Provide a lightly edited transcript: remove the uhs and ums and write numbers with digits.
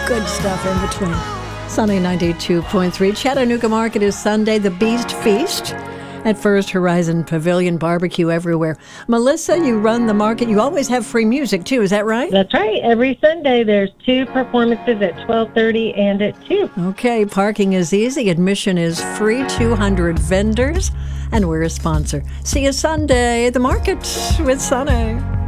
good stuff in between. Sunny 92.3. Chattanooga Market is Sunday, the Beast Feast at First Horizon Pavilion. Barbecue everywhere. Melissa, you run the market. You always have free music, too. Is that right? That's right. Every Sunday, there's 2 performances at 12:30 and at 2. Okay, parking is easy. Admission is free. 200 vendors. And we're a sponsor. See you Sunday at the market with Sunny.